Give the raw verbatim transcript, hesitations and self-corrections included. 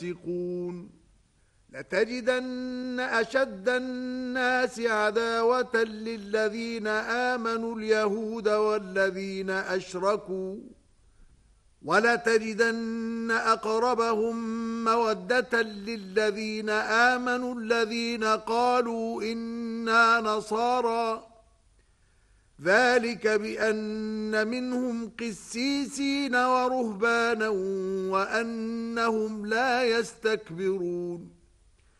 فاسقون لتجدن أشد الناس عداوة للذين آمنوا اليهود والذين أشركوا ولتجدن أقربهم مودة للذين آمنوا الذين قالوا إنا نصارى ذلك بأن منهم قسيسين ورهبانا وأنهم لا يستكبرون